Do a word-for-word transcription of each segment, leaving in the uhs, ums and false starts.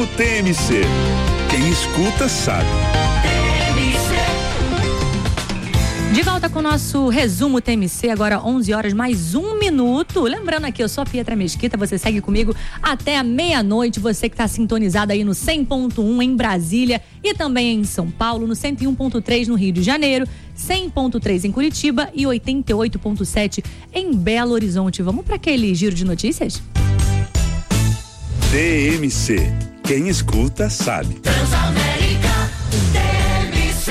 Resumo T M C. Quem escuta sabe. De volta com o nosso resumo T M C, agora onze horas mais um minuto. Lembrando aqui, eu sou a Pietra Mesquita, você segue comigo até a meia-noite. Você que está sintonizado aí no cem ponto um em Brasília e também em São Paulo, no cento e um ponto três no Rio de Janeiro, cem ponto três em Curitiba e oitenta e oito ponto sete em Belo Horizonte. Vamos para aquele giro de notícias? T M C. Quem escuta sabe. Transamérica T M C.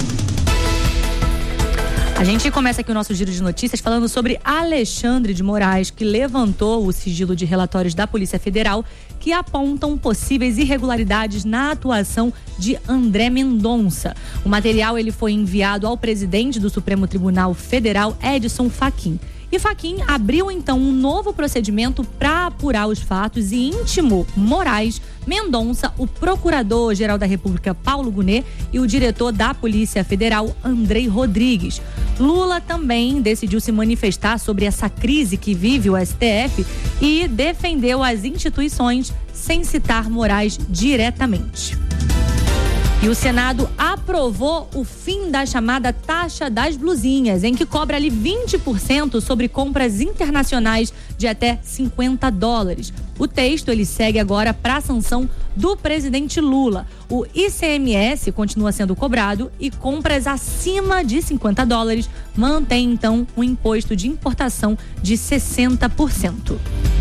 A gente começa aqui o nosso giro de notícias falando sobre Alexandre de Moraes, que levantou o sigilo de relatórios da Polícia Federal que apontam possíveis irregularidades na atuação de André Mendonça. O material ele foi enviado ao presidente do Supremo Tribunal Federal, Edson Fachin. E Fachin abriu então um novo procedimento para apurar os fatos e intimou Moraes, Mendonça, o Procurador-Geral da República, Paulo Gonet, e o diretor da Polícia Federal, Andrei Rodrigues. Lula também decidiu se manifestar sobre essa crise que vive o S T F e defendeu as instituições sem citar Moraes diretamente. E o Senado aprovou o fim da chamada taxa das blusinhas, em que cobra ali vinte por cento sobre compras internacionais de até cinquenta dólares. O texto ele segue agora para a sanção do presidente Lula. O I C M S continua sendo cobrado e compras acima de cinquenta dólares mantém então um imposto de importação de sessenta por cento.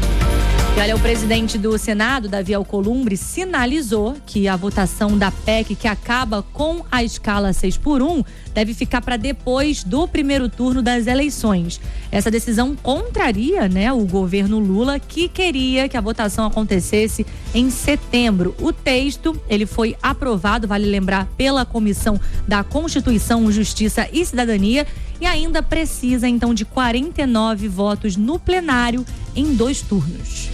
E olha, o presidente do Senado, Davi Alcolumbre, sinalizou que a votação da P E C, que acaba com a escala seis por um, deve ficar para depois do primeiro turno das eleições. Essa decisão contraria, né, o governo Lula, que queria que a votação acontecesse em setembro. O texto, ele foi aprovado, vale lembrar, pela Comissão da Constituição, Justiça e Cidadania e ainda precisa, então, de quarenta e nove votos no plenário em dois turnos.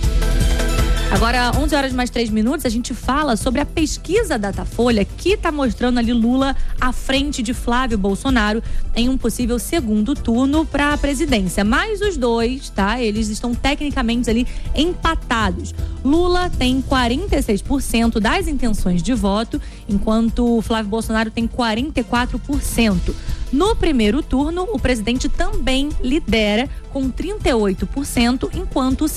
Agora, onze horas mais três minutos, a gente fala sobre a pesquisa Datafolha que está mostrando ali Lula à frente de Flávio Bolsonaro em um possível segundo turno para a presidência. Mas os dois, tá? Eles estão tecnicamente ali empatados. Lula tem quarenta e seis por cento das intenções de voto, enquanto Flávio Bolsonaro tem quarenta e quatro por cento. No primeiro turno, o presidente também lidera com trinta e oito por cento, enquanto o